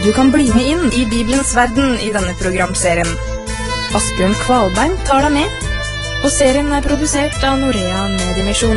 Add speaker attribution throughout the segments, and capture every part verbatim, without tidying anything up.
Speaker 1: Du kan bli med inn i Bibelens verden i denne programserien. Asbjørn Kvalbein tar deg med, og serien er produsert av Norea Mediemisjon.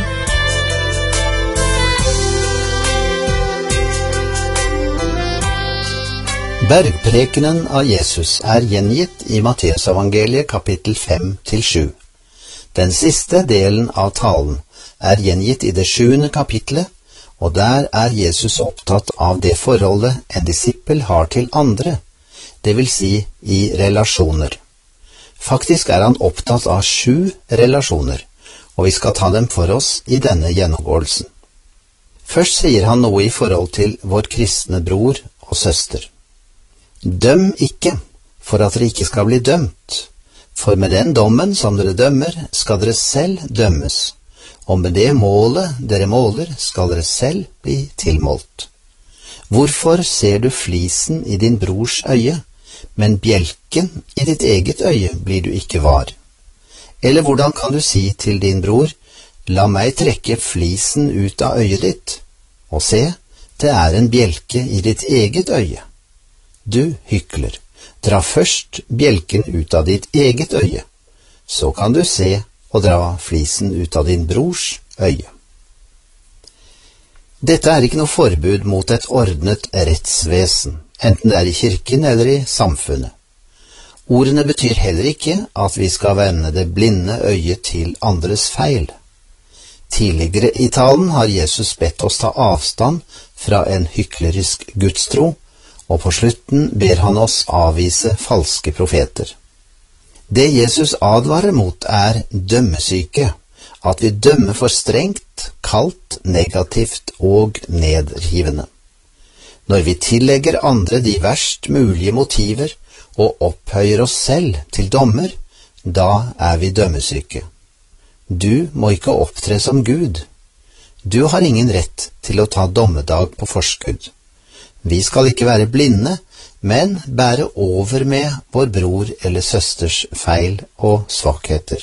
Speaker 2: Bergprekenen av Jesus er gjengitt i Matteusevangeliet kapittel fem til sju. Den siste delen av talen er gjengitt i det sjuende kapitlet, og der er Jesus opptatt av det forholdet en disippel har til andre, det vil si i relasjoner. Faktisk er han opptatt av sju relasjoner, og vi skal ta dem for oss i denne gjennomgåelsen. Først sier han noe i forhold til vår kristne bror og søster. Døm ikke, for at dere ikke skal bli dømt, for med den dommen som dere dømmer, skal dere selv dømmes, og med det målet dere måler, skal dere selv bli tilmålt. Hvorfor ser du flisen i din brors øye, men bjelken i ditt eget øye blir du ikke var? Eller hvordan kan du si til din bror, la meg trekke flisen ut av øyet ditt, og se, det er en bjelke i ditt eget øye. Du hykler, dra først bjelken ut av ditt eget øye, så kan du se og dra flisen ut av din brors øye. Dette er ikke noe forbud mot et ordnet rettsvesen, enten det er i kirken eller i samfunnet. Ordene betyr heller ikke at vi skal vende det blinde øyet til andres feil. Tidligere i talen har Jesus bedt oss ta avstand fra en hyklerisk gudstro, og på slutten ber han oss avvise falske profeter. Det Jesus advarer mot er dømmesyke, at vi dømmer for strengt, kaldt, negativt og nedrivende. Når vi tillegger andre de verst mulige motiver og opphøyer oss selv til dommer, da er vi dømmesyke. Du må ikke opptre som Gud. Du har ingen rett til å ta dommedag på forskudd. Vi skal ikke være blinde, men bære over med vår bror eller søsters feil og svakheter.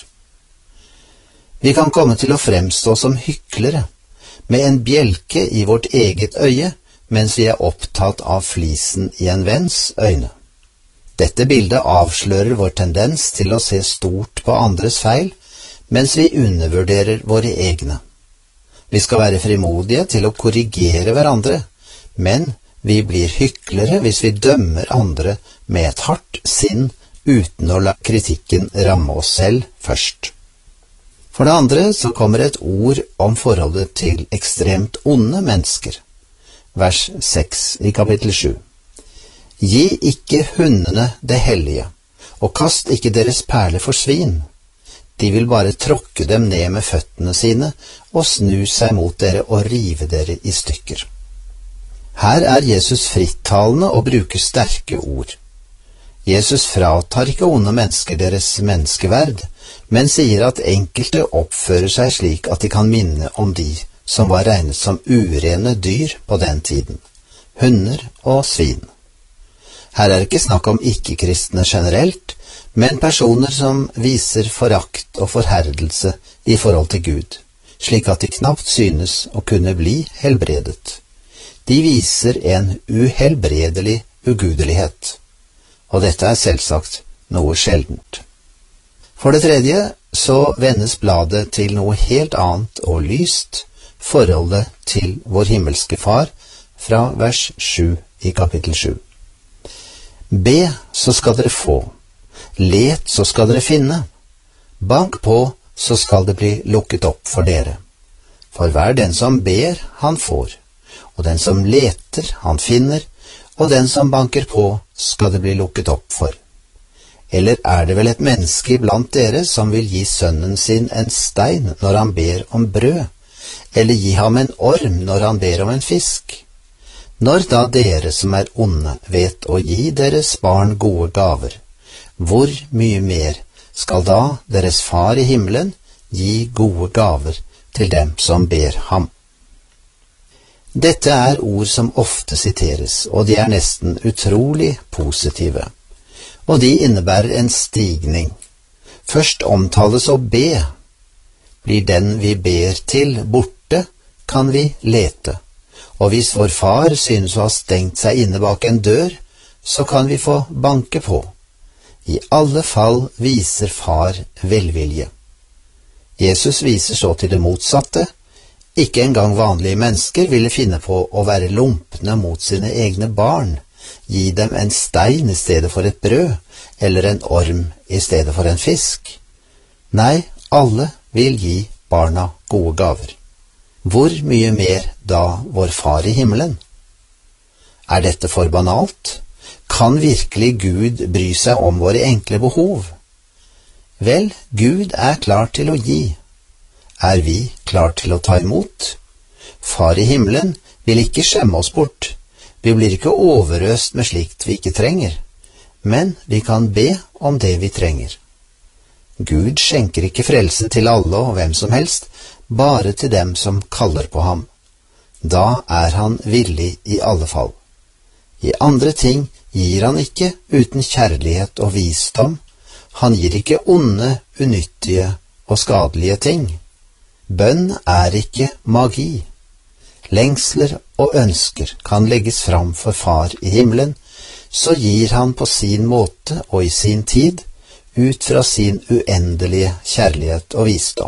Speaker 2: Vi kan komme til å fremstå som hyklere, med en bjelke i vårt eget øye, mens vi er opptatt av flisen i en venns øyne. Dette bildet avslører vår tendens til å se stort på andres feil, mens vi undervurderer våre egne. Vi skal være frimodige til å korrigere hverandre, men vi blir hyklere hvis vi dømmer andre med et hardt sinn uten å la kritikken ramme oss selv først. For det andre så kommer et ord om forholdet til ekstremt onde mennesker. Vers seks i kapittel sju. Gi ikke hundene det hellige, og kast ikke deres perler for svin. De vil bare tråkke dem ned med føttene sine og snu seg mot dere og rive dere i stykker. Her er Jesus frittalende og bruker sterke ord. Jesus fratar ikke onde mennesker deres menneskeverd, men sier at enkelte oppfører seg slik at de kan minne om de som var regnet som urene dyr på den tiden, hunder og svin. Her er det ikke snakk om ikke-kristne generelt, men personer som viser forakt og forherdelse i forhold til Gud, slik at de knapt synes å kunne bli helbredet. De viser en uhelbredelig ugudelighet, og dette er selvsagt noe sjeldent. For det tredje så vendes bladet til noe helt annet og lyst, forholdet til vår himmelske Far, fra vers sju i kapittel sju. Be, så skal dere få. Let, så skal dere finne. Bank på, så skal det bli lukket opp for dere. For hver den som ber, han får. Og den som leter, han finner, og den som banker på, skal det bli lukket opp for. Eller er det vel et menneske iblant dere som vil gi sønnen sin en stein når han ber om brød, eller gi ham en orm når han ber om en fisk? Når da dere som er onde vet å gi deres barn gode gaver, hvor mye mer skal da deres Far i himmelen gi gode gaver til dem som ber ham? Dette er ord som ofte siteres, og de er nesten utrolig positive. Og de innebærer en stigning. Først omtales å be. Blir den vi ber til borte, kan vi lete. Og hvis vår far synes å ha stengt seg inne bak en dør, så kan vi få banke på. I alle fall viser far velvilje. Jesus viser så til det motsatte. Ikke engang vanlige mennesker ville finne på å være lumpne mot sine egne barn, gi dem en stein i stedet for et brød, eller en orm i stedet for en fisk. Nei, alle vil gi barna gode gaver. Hvor mye mer da vår far i himmelen? Er dette for banalt? Kan virkelig Gud bry seg om våre enkle behov? Vel, Gud er klar til å gi. Er vi klar til å ta imot? Far i himmelen vil ikke skjemme oss bort. Vi blir ikke overøst med slikt vi ikke trenger, men vi kan be om det vi trenger. Gud skjenker ikke frelse til alle og hvem som helst, bare til dem som kaller på ham. Da er han villig i alle fall. I andre ting gir han ikke uten kjærlighet og visdom. Han gir ikke onde, unyttige og skadelige ting. Bønn er ikke magi. Lengsler og ønsker kan legges fram for far i himmelen, så gir han på sin måte og i sin tid, ut fra sin uendelige kjærlighet og visdom.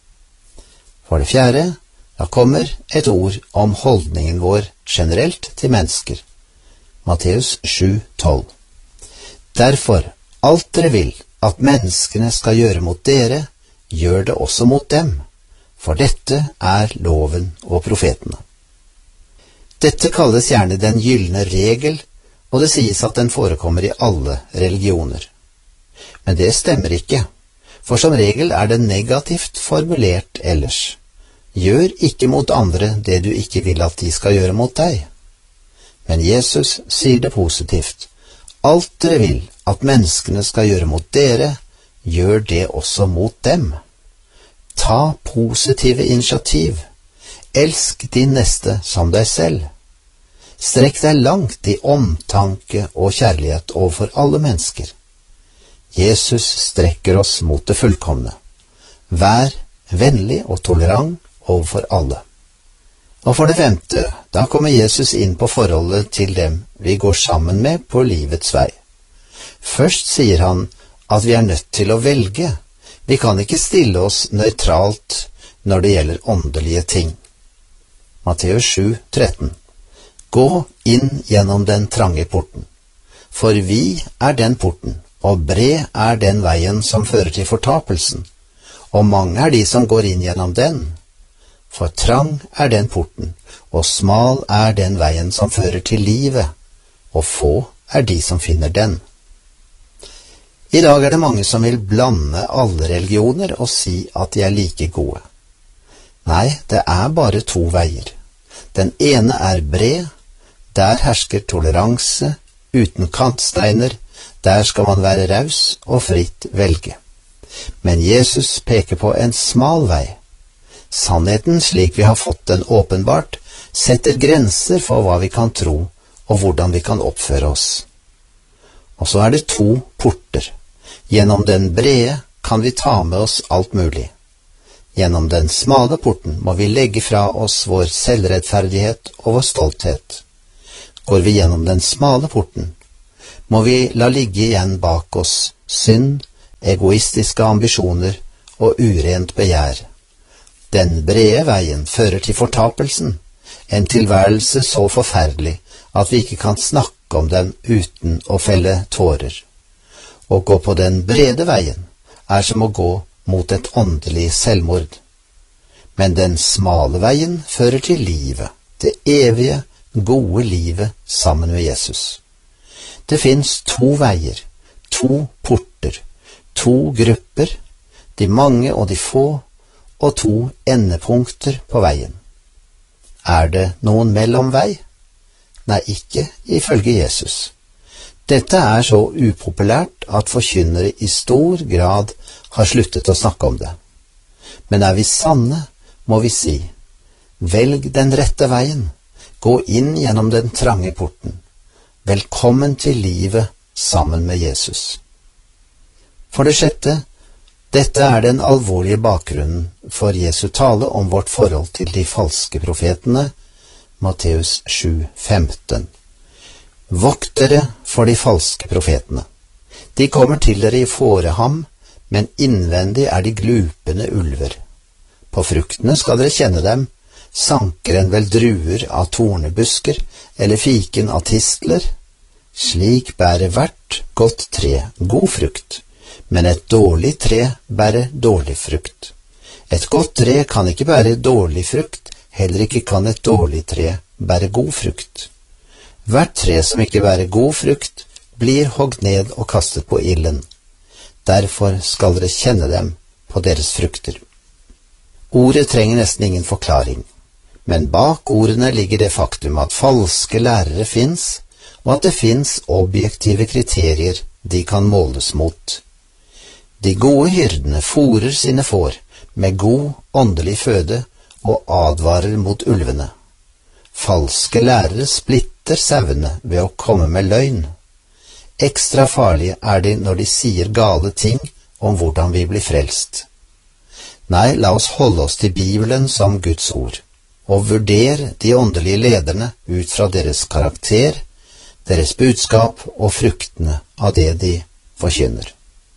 Speaker 2: For det fjerde, da kommer et ord om holdningen vår generelt til mennesker. Matteus sju tolv. Derfor, alt dere vil at menneskene skal gjøre mot dere, gjør det også mot dem, for dette er loven og profetene. Dette kalles gjerne den gyllene regel, og det sies at den forekommer i alle religioner. Men det stemmer ikke, for som regel er det negativt formulert ellers. Gjør ikke mot andre det du ikke vil at de skal gjøre mot deg. Men Jesus sier det positivt. Alt dere vil at menneskene skal gjøre mot dere, gjør det også mot dem. Ta positive initiativ. Elsk din neste som deg selv. Strekk deg langt i omtanke og kjærlighet overfor alle mennesker. Jesus strekker oss mot det fullkomne. Vær vennlig og tolerant overfor alle. Og for det femte, da kommer Jesus inn på forholdet til dem vi går sammen med på livets vei. Først sier han at vi er nødt til å velge. Vi kan ikke stille oss nøytralt når det gjelder åndelige ting. Matteus sju tretten. Gå inn gjennom den trange porten, for vi er den porten, og bred er den veien som fører til fortapelsen, og mange er de som går inn gjennom den. For trang er den porten, og smal er den veien som fører til livet, og få er de som finner den. I dag er det mange som vil blande alle religioner og si at de er like gode. Nei, det er bare to veier. Den ene er bred, der hersker toleranse, uten kantsteiner, der skal man være raus og fritt velge. Men Jesus peker på en smal vei. Sannheten, slik vi har fått den åpenbart, setter grenser for hva vi kan tro og hvordan vi kan oppføre oss. Og så er det to porter. Gjennom den brede kan vi ta med oss alt mulig. Gjennom den smale porten må vi legge fra oss vår selvrettferdighet og vår stolthet. Går vi gjennom den smale porten, må vi la ligge igjen bak oss synd, egoistiske ambisjoner og urent begjær. Den brede veien fører til fortapelsen, en tilværelse så forferdelig at vi ikke kan snakke om den uten å felle tårer. Å gå på den brede veien er som å gå mot et åndelig selvmord. Men den smale veien fører til livet, det evige, gode livet sammen med Jesus. Det finnes to veier, to porter, to grupper, de mange og de få, og to endepunkter på veien. Er det noen mellomvei? Nei, ikke ifølge Jesus. Dette er så upopulært at forkynnere i stor grad har sluttet å snakke om det. Men er vi sanne, må vi si, velg den rette veien, gå inn gjennom den trange porten. Velkommen til livet sammen med Jesus. For det sjette, dette er den alvorlige bakgrunnen for Jesu tale om vårt forhold til de falske profetene, Matteus sju femten. Vokt dere for de falske profetene. De kommer til dere i fåreham, men innvendig er de glupende ulver. På fruktene skal dere kjenne dem, sanker en vel druer av tornebusker, eller fiken av tistler? Slik bærer hvert godt tre god frukt, men et dårlig tre bærer dårlig frukt. Et godt tre kan ikke bære dårlig frukt, heller ikke kan et dårlig tre bære god frukt. Hvert tre som ikke bærer god frukt, blir hogd ned og kastet på ilden. Derfor skal dere kjenne dem på deres frukter. Ordet trenger nesten ingen forklaring, men bak ordene ligger det faktum at falske lærere finnes, og at det finnes objektive kriterier de kan måles mot. De gode hyrdene fôrer sine får med god åndelig føde og advarer mot ulvene. Falske lærere splitter sauene ved å komme med løgn. Ekstra farlige er de når de sier gale ting om hvordan vi blir frelst. Nei, la oss holde oss til Bibelen som Guds ord, og vurdere de åndelige lederne ut fra deres karakter, deres budskap og fruktene av det de forkynner.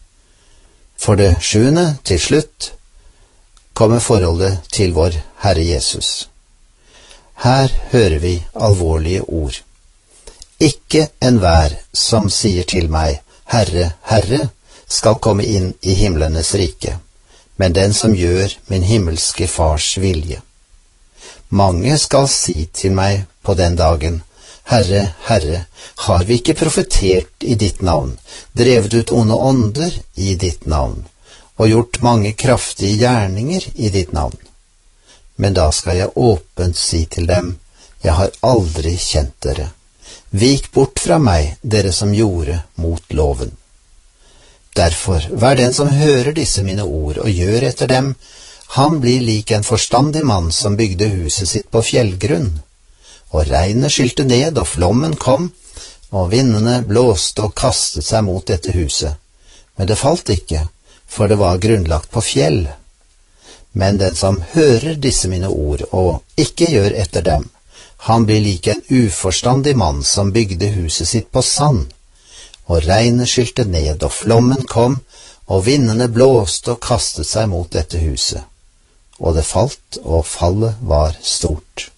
Speaker 2: For det sjuende, til slutt, kommer forholdet til vår Herre Jesus. Her hører vi alvorlige ord. Ikke enhver som sier til meg, Herre, Herre, skal komme inn i himlenes rike, men den som gjør min himmelske fars vilje. Mange skal si til meg på den dagen, Herre, Herre, har vi ikke profetert i ditt navn, drevet ut onde ånder i ditt navn, og gjort mange kraftige gjerninger i ditt navn? Men da skal jeg åpent si til dem, jeg har aldri kjent dere. Vik bort fra meg, dere som gjorde mot loven. Derfor, vær den som hører disse mine ord og gjør etter dem, han blir lik en forstandig mann som bygde huset sitt på fjellgrunn. Og regnet skylte ned, og flommen kom, og vindene blåste og kastet seg mot dette huset. Men det falt ikke, for det var grunnlagt på fjell. Men den som hører disse mine ord og ikke gjør etter dem, han blir lik en uforstandig mann som bygde huset sitt på sand. Og regnet skylte ned, og flommen kom, og vindene blåste og kastet seg mot dette huset. Og det falt, og fallet var stort.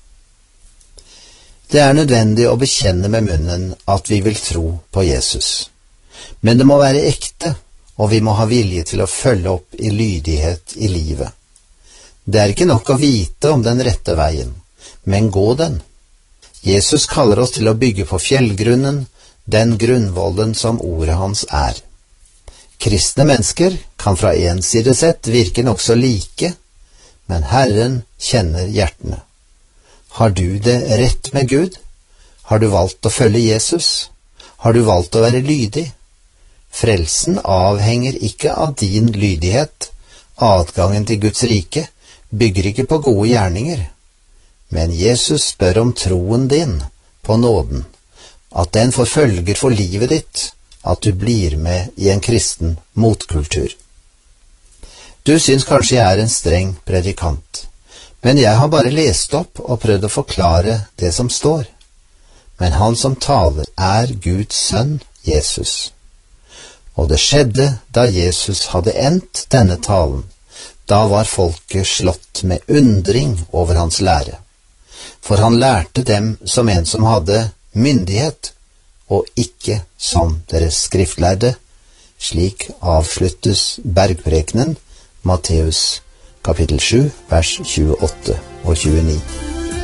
Speaker 2: Det er nødvendig å bekjenne med munnen at vi vil tro på Jesus. Men det må være ekte, og vi må ha vilje til å følge opp i lydighet i livet. Det er ikke nok å vite om den rette veien, men gå den. Jesus kaller oss til å bygge på fjellgrunnen, den grunnvollen som ordet hans er. Kristne mennesker kan fra en side sett virke nok så like, men Herren kjenner hjertene. Har du det rett med Gud? Har du valgt å følge Jesus? Har du valgt å være lydig? Frelsen avhenger ikke av din lydighet. Adgangen til Guds rike bygger ikke på gode gjerninger. Men Jesus spør om troen din på nåden, at den får følger for livet ditt, at du blir med i en kristen motkultur. Du syns kanskje jeg er en streng predikant, men jeg har bare lest opp og prøvd å forklare det som står. Men han som taler er Guds sønn, Jesus. Og det skjedde da Jesus hadde endt denne talen. Da var folket slått med undring over hans lære. For han lærte dem som en som hadde myndighet, og ikke som deres skriftlærde. Slik avsluttes bergprekenen, Matteus kapittel sju, vers tjueåtte og tjueni.